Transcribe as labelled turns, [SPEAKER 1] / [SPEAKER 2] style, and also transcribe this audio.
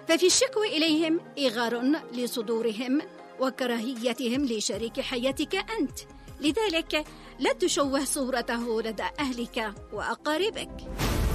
[SPEAKER 1] ففي الشكوى إليهم إغار لصدورهم وكراهيتهم لشريك حياتك أنت، لذلك لا تشوه صورته لدى أهلك وأقاربك.